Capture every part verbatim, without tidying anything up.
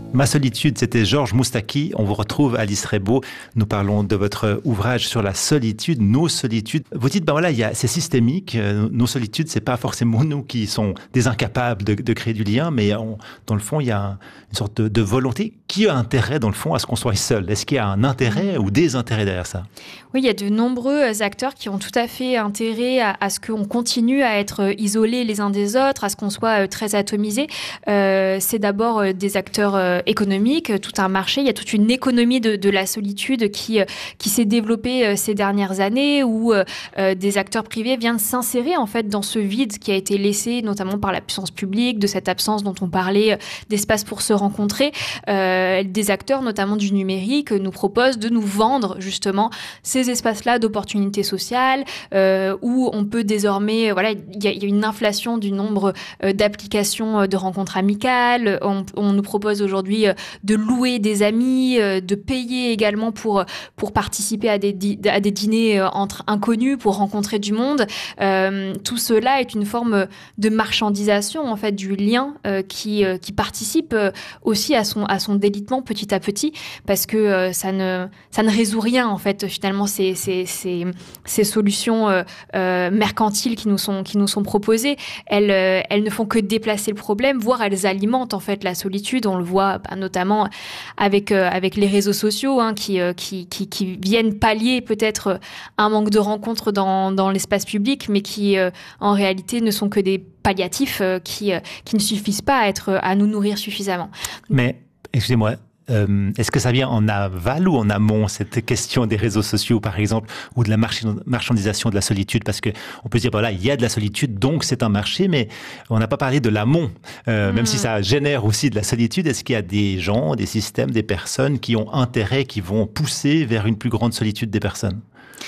Ma solitude, c'était Georges Moustaki. On vous retrouve, Alice Rebaud. Nous parlons de votre ouvrage sur la solitude, nos solitudes. Vous dites, ben voilà, il y a, c'est systémique. Nos solitudes, c'est pas forcément nous qui sont des incapables de, de créer du lien, mais on, dans le fond, il y a une sorte de, de volonté. Qui a intérêt, dans le fond, à ce qu'on soit seul? Est-ce qu'il y a un intérêt ou des intérêts derrière ça? Oui, il y a de nombreux acteurs qui ont tout à fait intérêt à, à ce qu'on continue à être isolés les uns des autres, à ce qu'on soit très atomisés. Euh, c'est d'abord des acteurs euh, économiques, tout un marché. Il y a toute une économie de, de la solitude qui, qui s'est développée ces dernières années, où euh, des acteurs privés viennent s'insérer en fait dans ce vide qui a été laissé notamment par la puissance publique, de cette absence dont on parlait d'espace pour se rencontrer. Euh, des acteurs, notamment du numérique, nous proposent de nous vendre justement ces espaces-là d'opportunités sociales, euh, où on peut désormais, voilà, il y, y a une inflation du nombre euh, d'applications de rencontres amicales. On, on nous propose aujourd'hui euh, de louer des amis, euh, de payer également pour pour participer à des di- à des dîners euh, entre inconnus, pour rencontrer du monde. Euh, tout cela est une forme de marchandisation en fait du lien euh, qui euh, qui participe euh, aussi à son à son délitement petit à petit, parce que euh, ça ne ça ne résout rien en fait finalement ces ces ces, ces solutions euh, euh, mercantiles qui nous sont qui nous sont proposées. Elles euh, elles ne font que déplacer le problème, voire elles alimentent en fait la solitude. On le voit bah, notamment avec euh, avec les réseaux sociaux hein, qui, euh, qui qui qui viennent pallier peut-être un manque de rencontres dans dans l'espace public, mais qui euh, en réalité ne sont que des palliatifs euh, qui euh, qui ne suffisent pas à être à nous nourrir suffisamment. Mais excusez-moi, euh, est-ce que ça vient en aval ou en amont, cette question des réseaux sociaux, par exemple, ou de la marchandisation de la solitude? Parce que on peut se dire, voilà, il y a de la solitude, donc c'est un marché, mais on n'a pas parlé de l'amont. Euh, mmh. Même si ça génère aussi de la solitude, est-ce qu'il y a des gens, des systèmes, des personnes qui ont intérêt, qui vont pousser vers une plus grande solitude des personnes?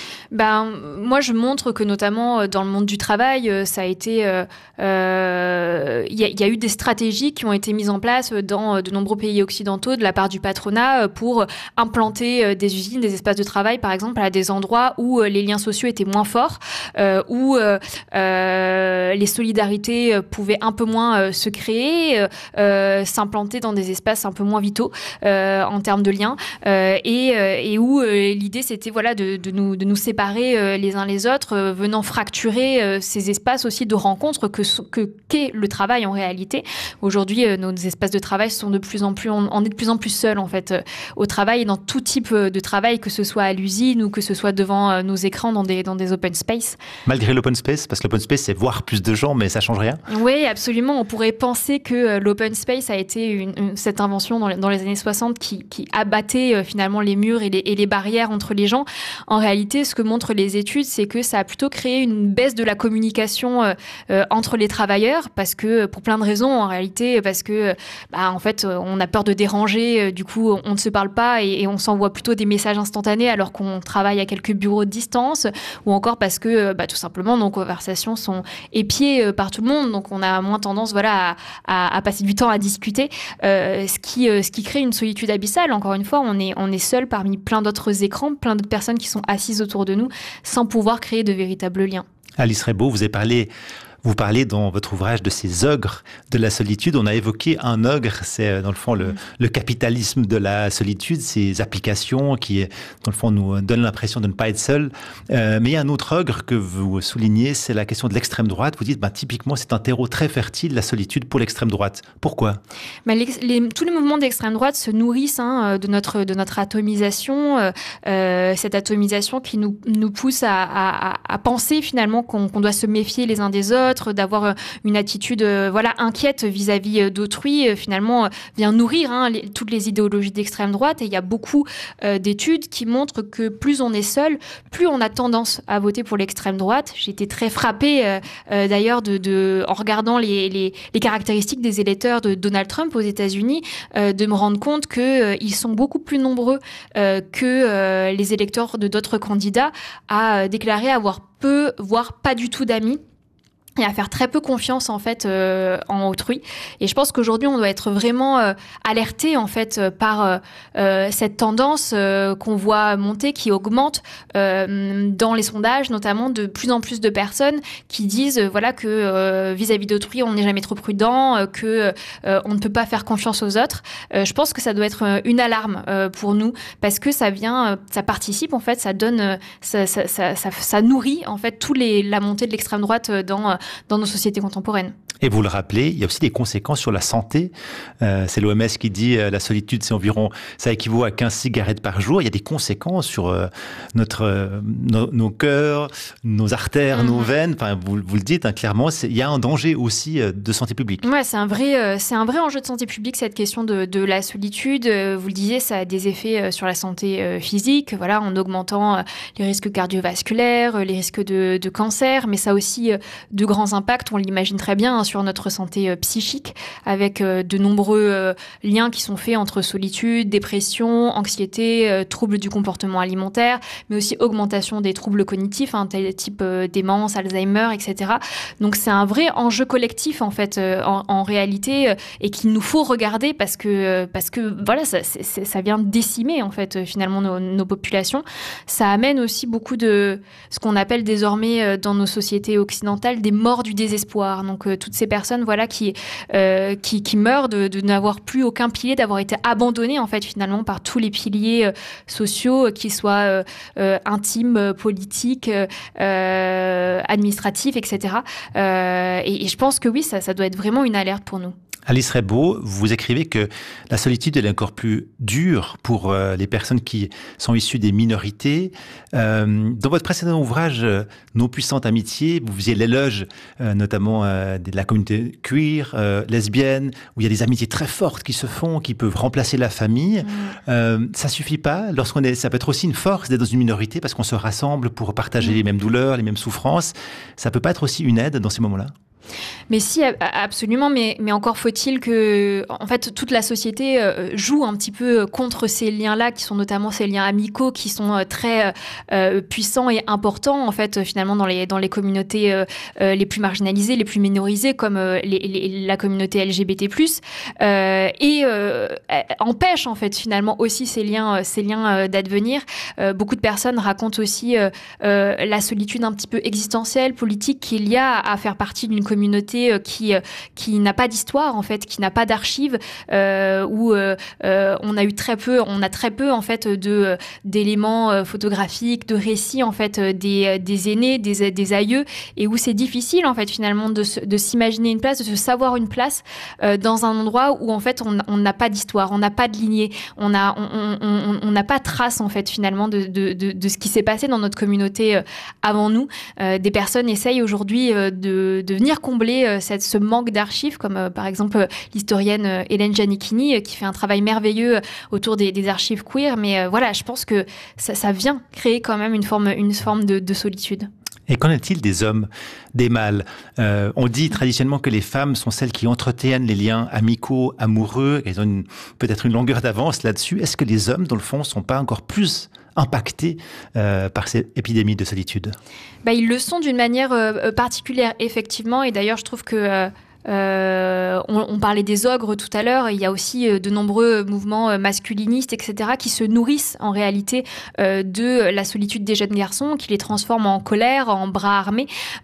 Ben, moi, je montre que notamment dans le monde du travail, ça a été, il euh, y, a, y a eu des stratégies qui ont été mises en place dans de nombreux pays occidentaux de la part du patronat pour implanter des usines, des espaces de travail, par exemple, à des endroits où les liens sociaux étaient moins forts, euh, où euh, les solidarités pouvaient un peu moins se créer, euh, s'implanter dans des espaces un peu moins vitaux euh, en termes de liens, euh, et, et où euh, l'idée c'était voilà de, de nous de nous séparer les uns les autres, venant fracturer ces espaces aussi de rencontre que, que qu'est le travail en réalité. Aujourd'hui, nos espaces de travail sont de plus en plus, on, on est de plus en plus seuls en fait au travail et dans tout type de travail, que ce soit à l'usine ou que ce soit devant nos écrans dans des dans des open space. Malgré l'open space, parce que l'open space c'est voir plus de gens, mais ça change rien. Oui, absolument. On pourrait penser que l'open space a été une, une, cette invention dans les, dans les années soixante qui, qui abattait euh, finalement les murs et les, et les barrières entre les gens. En réalité, ce que montrent les études, c'est que ça a plutôt créé une baisse de la communication euh, euh, entre les travailleurs, parce que pour plein de raisons en réalité, parce que bah, en fait on a peur de déranger, euh, du coup on ne se parle pas et, et on s'envoie plutôt des messages instantanés alors qu'on travaille à quelques bureaux de distance, ou encore parce que bah, tout simplement nos conversations sont épiées euh, par tout le monde, donc on a moins tendance voilà à, à, à passer du temps à discuter, euh, ce qui euh, ce qui crée une solitude abyssale. Encore une fois, on est on est seul parmi plein d'autres écrans, plein d'autres personnes qui sont assises autour de nous, sans pouvoir créer de véritables liens. Alice Rebaud, vous avez parlé, vous parlez dans votre ouvrage de ces ogres de la solitude. On a évoqué un ogre, c'est dans le fond le, le capitalisme de la solitude, ces applications qui, dans le fond, nous donnent l'impression de ne pas être seuls. Euh, mais il y a un autre ogre que vous soulignez, c'est la question de l'extrême droite. Vous dites, bah, typiquement, c'est un terreau très fertile, la solitude, pour l'extrême droite. Pourquoi ? Bah, les, les, tous les mouvements d'extrême droite se nourrissent hein, de, notre, de notre atomisation, euh, cette atomisation qui nous, nous pousse à, à, à penser finalement qu'on, qu'on doit se méfier les uns des autres, d'avoir une attitude euh, voilà inquiète vis-à-vis d'autrui, euh, finalement euh, vient nourrir hein, les, toutes les idéologies d'extrême droite. Et il y a beaucoup euh, d'études qui montrent que plus on est seul, plus on a tendance à voter pour l'extrême droite. J'ai été très frappée euh, euh, d'ailleurs de, de, en regardant les, les, les caractéristiques des électeurs de Donald Trump aux États-Unis, euh, de me rendre compte que euh, ils sont beaucoup plus nombreux euh, que euh, les électeurs de d'autres candidats à euh, déclarer avoir peu, voire pas du tout d'amis et à faire très peu confiance en fait euh, en autrui. Et je pense qu'aujourd'hui on doit être vraiment euh, alerté en fait euh, par euh, cette tendance euh, qu'on voit monter, qui augmente euh, dans les sondages, notamment de plus en plus de personnes qui disent euh, voilà que euh, vis-à-vis d'autrui on n'est jamais trop prudent, euh, que euh, on ne peut pas faire confiance aux autres. Euh, je pense que ça doit être une alarme euh, pour nous, parce que ça vient, euh, ça participe en fait, ça donne, euh, ça, ça, ça, ça, ça nourrit en fait tous les la montée de l'extrême droite dans dans nos sociétés contemporaines. Et vous le rappelez, il y a aussi des conséquences sur la santé. Euh, c'est l'O M S qui dit euh, la solitude, c'est environ, ça équivaut à quinze cigarettes par jour. Il y a des conséquences sur euh, notre, euh, nos, nos cœurs, nos artères, mmh. nos veines. Enfin, vous, vous le dites hein, clairement, c'est, il y a un danger aussi euh, de santé publique. Ouais, c'est un vrai, euh, c'est un vrai enjeu de santé publique, cette question de, de la solitude. Euh, vous le disiez, ça a des effets euh, sur la santé euh, physique, voilà, en augmentant euh, les risques cardiovasculaires, euh, les risques de, de cancer, mais ça a aussi euh, de grands impacts, on l'imagine très bien, hein, sur notre santé euh, psychique, avec euh, de nombreux euh, liens qui sont faits entre solitude, dépression, anxiété, euh, troubles du comportement alimentaire, mais aussi augmentation des troubles cognitifs, hein, tel type euh, démence, Alzheimer, et cetera. Donc c'est un vrai enjeu collectif en fait, euh, en, en réalité, euh, et qu'il nous faut regarder parce que euh, parce que voilà, ça, c'est, c'est, ça vient décimer en fait euh, finalement nos, nos populations. Ça amène aussi beaucoup de ce qu'on appelle désormais euh, dans nos sociétés occidentales des morts du désespoir. Donc euh, toutes ces personnes voilà qui euh, qui, qui meurent de, de n'avoir plus aucun pilier, d'avoir été abandonnées en fait finalement par tous les piliers euh, sociaux, euh, qu'ils soient euh, euh, intimes, euh, politiques, euh, administratifs, et cetera. Euh, et, et je pense que oui, ça, ça doit être vraiment une alerte pour nous. Alice Rebaud, vous écrivez que la solitude elle est encore plus dure pour euh, les personnes qui sont issues des minorités. Euh, dans votre précédent ouvrage, euh, Nos puissantes amitiés, vous faisiez l'éloge euh, notamment euh, de la communauté queer, euh, lesbienne, où il y a des amitiés très fortes qui se font, qui peuvent remplacer la famille. Mmh. Euh, ça suffit pas. Lorsqu'on est, ça peut être aussi une force d'être dans une minorité parce qu'on se rassemble pour partager mmh. les mêmes douleurs, les mêmes souffrances. Ça peut pas être aussi une aide dans ces moments-là? Mais si, absolument, mais, mais encore faut-il que, en fait, toute la société euh, joue un petit peu contre ces liens-là, qui sont notamment ces liens amicaux, qui sont euh, très euh, puissants et importants, en fait, finalement, dans les, dans les communautés euh, euh, les plus marginalisées, les plus minorisées, comme euh, les, les, la communauté L G B T plus, euh, et euh, empêche, en fait, finalement, aussi ces liens, ces liens euh, d'advenir. Euh, beaucoup de personnes racontent aussi euh, euh, la solitude un petit peu existentielle, politique, qu'il y a à faire partie d'une communauté communauté qui qui n'a pas d'histoire en fait, qui n'a pas d'archives, euh, où euh, on a eu très peu, on a très peu en fait de d'éléments photographiques, de récits en fait des des aînés, des des aïeux, et où c'est difficile en fait finalement de de s'imaginer une place, de se savoir une place euh, dans un endroit où en fait on on n'a pas d'histoire, on n'a pas de lignée, on a on on on n'a pas trace en fait finalement de de de, de ce qui s'est passé dans notre communauté avant nous. Euh, des personnes essayent aujourd'hui de de venir combler euh, cette, ce manque d'archives, comme euh, par exemple euh, l'historienne euh, Hélène Giannichini, euh, qui fait un travail merveilleux euh, autour des, des archives queer. Mais euh, voilà, je pense que ça, ça vient créer quand même une forme, une forme de, de solitude. Et qu'en est-il des hommes, des mâles? euh, On dit traditionnellement que les femmes sont celles qui entretiennent les liens amicaux, amoureux. Elles ont une, peut-être une longueur d'avance là-dessus. Est-ce que les hommes, dans le fond, ne sont pas encore plus impactés euh, par cette épidémie de solitude? Bah, ils le sont d'une manière euh, particulière, effectivement. Et d'ailleurs, je trouve que... Euh Euh, on, on parlait des ogres tout à l'heure. Il y a aussi euh, de nombreux mouvements euh, masculinistes, et cetera, qui se nourrissent en réalité euh, de la solitude des jeunes garçons, qui les transforment en colère, en bras armés,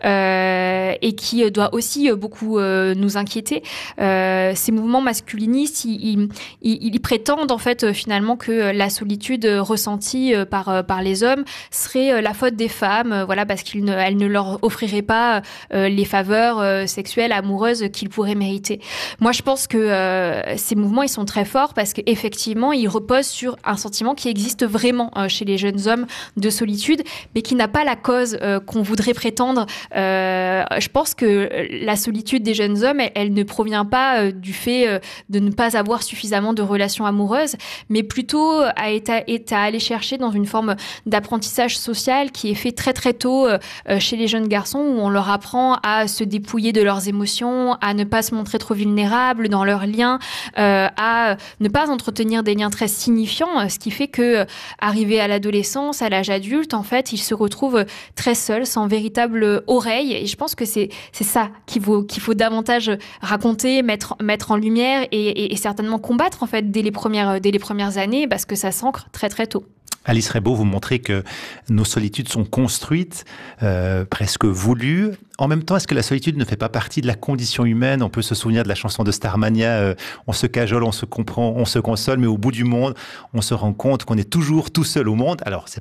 euh, et qui doit aussi euh, beaucoup euh, nous inquiéter. Euh, ces mouvements masculinistes, ils, ils, ils, ils prétendent en fait finalement que la solitude ressentie par par les hommes serait la faute des femmes, voilà, parce qu'elles ne, elles ne leur offriraient pas euh, les faveurs euh, sexuelles, amoureuses qu'ils pourraient mériter. Moi, je pense que euh, ces mouvements, ils sont très forts parce qu'effectivement, ils reposent sur un sentiment qui existe vraiment euh, chez les jeunes hommes de solitude, mais qui n'a pas la cause euh, qu'on voudrait prétendre. Euh, je pense que la solitude des jeunes hommes, elle, elle ne provient pas euh, du fait euh, de ne pas avoir suffisamment de relations amoureuses, mais plutôt à, est à, est à aller chercher dans une forme d'apprentissage social qui est fait très très tôt euh, chez les jeunes garçons, où on leur apprend à se dépouiller de leurs émotions, enfants à ne pas se montrer trop vulnérables dans leurs liens, euh, à ne pas entretenir des liens très signifiants, ce qui fait que, arrivé à l'adolescence, à l'âge adulte, en fait, ils se retrouvent très seuls, sans véritable oreille. Et je pense que c'est c'est ça qu'il faut qu'il faut davantage raconter, mettre mettre en lumière et, et, et certainement combattre en fait dès les premières dès les premières années, parce que ça s'ancre très très tôt. Alice Rebaud, vous montrez que nos solitudes sont construites, euh, presque voulues. En même temps, est-ce que la solitude ne fait pas partie de la condition humaine? On peut se souvenir de la chanson de Starmania, euh, on se cajole, on se comprend, on se console, mais au bout du monde, on se rend compte qu'on est toujours tout seul au monde. Alors, c'est